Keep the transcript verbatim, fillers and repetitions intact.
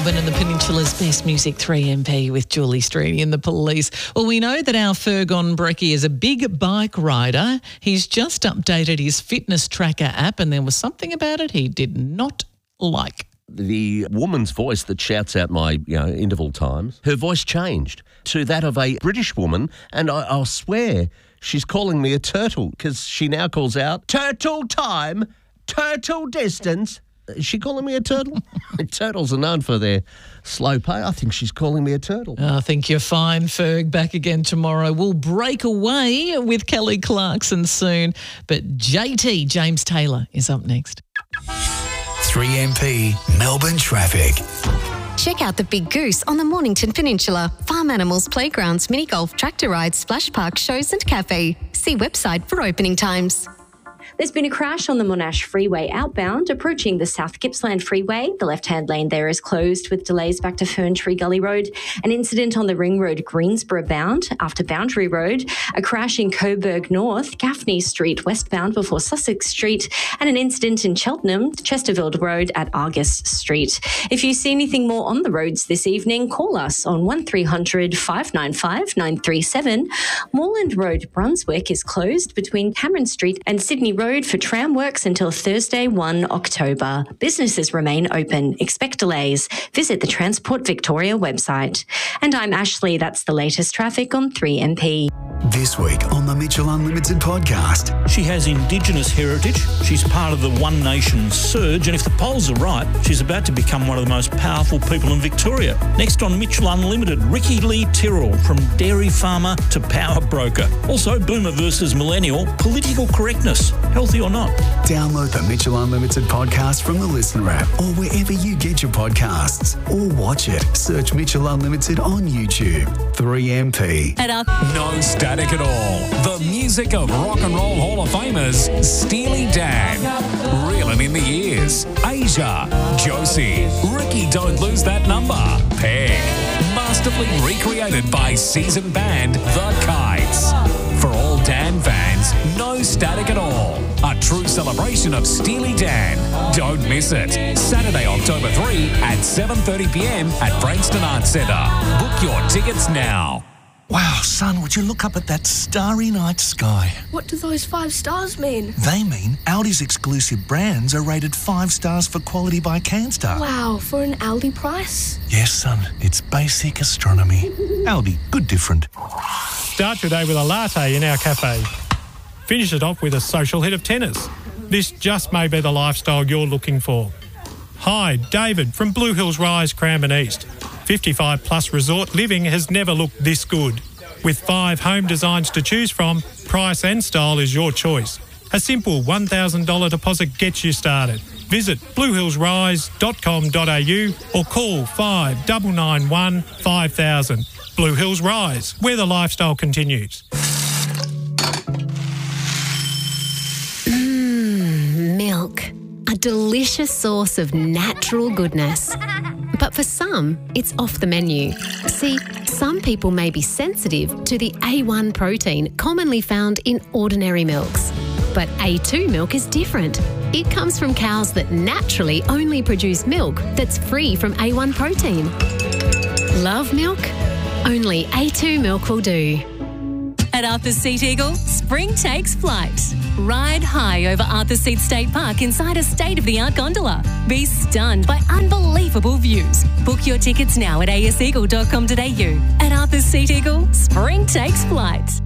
Melbourne and the Peninsula's best music, three M P with Julie Streeny and the Police. Well, we know that our Fergon Brecky is a big bike rider. He's just updated his fitness tracker app and there was something about it he did not like. The woman's voice that shouts out my, you know, interval times, her voice changed to that of a British woman, and I, I'll swear she's calling me a turtle because she now calls out, turtle time, turtle distance. Is she calling me a turtle? Turtles are known for their slow pay. I think she's calling me a turtle. I think you're fine, Ferg. Back again tomorrow. We'll break away with Kelly Clarkson soon, but J T, James Taylor, is up next. three M P Melbourne traffic. Check out the Big Goose on the Mornington Peninsula. Farm animals, playgrounds, mini golf, tractor rides, splash park, shows and cafe. See website for opening times. There's been a crash on the Monash Freeway outbound approaching the South Gippsland Freeway. The left-hand lane there is closed with delays back to Ferntree Gully Road. An incident on the Ring Road Greensboro bound after Boundary Road. A crash in Coburg North, Gaffney Street westbound before Sussex Street. And an incident in Cheltenham, Chesterfield Road at Argus Street. If you see anything more on the roads this evening, call us on one three hundred, five nine five, nine three seven. Moreland Road, Brunswick is closed between Cameron Street and Sydney Road for tram works until Thursday, the first of October. Businesses remain open. Expect delays. Visit the Transport Victoria website. And I'm Ashley. That's the latest traffic on three M P. This week on the Mitchell Unlimited podcast. She has Indigenous heritage. She's part of the One Nation surge, and if the polls are right, she's about to become one of the most powerful people in Victoria. Next on Mitchell Unlimited, Ricky Lee Tyrrell, from dairy farmer to power broker. Also, Boomer versus Millennial, political correctness, healthy or not. Download the Mitchell Unlimited podcast from the Listener app or wherever you get your podcasts, or watch it. Search Mitchell Unlimited on YouTube. three M P. At our- no static at all. The music of Rock and Roll Hall of Famers, Steely Dan, Reelin' in the Years, Asia, Josie, Ricky Don't Lose That Number, Peg, masterfully recreated by seasoned band The Kites. For all Dan fans, no static at all. A true celebration of Steely Dan. Don't miss it. Saturday, October third at seven thirty p m at Frankston Arts Centre. Book your tickets now. Wow, son, would you look up at that starry night sky? What do those five stars mean? They mean Aldi's exclusive brands are rated five stars for quality by CanStar. Wow, for an Aldi price? Yes, son, it's basic astronomy. Aldi, good different. Start your day with a latte in our cafe. Finish it off with a social hit of tennis. This just may be the lifestyle you're looking for. Hi, David from Blue Hills Rise, Cranbourne East. fifty-five plus resort living has never looked this good. With five home designs to choose from, price and style is your choice. A simple one thousand dollars deposit gets you started. Visit blue hills rise dot com dot a u or call five nine nine one, five thousand. Blue Hills Rise, where the lifestyle continues. Mmm, milk. A delicious source of natural goodness. But for some, it's off the menu. See, some people may be sensitive to the A one protein commonly found in ordinary milks. But A two milk is different. It comes from cows that naturally only produce milk that's free from A one protein. Love milk? Only A two milk will do. At Arthur Seat Eagle, spring takes flight. Ride high over Arthur Seat State Park inside a state-of-the-art gondola. Be stunned by unbelievable views. Book your tickets now at a s eagle dot com dot a u. At Arthur Seat Eagle, spring takes flight.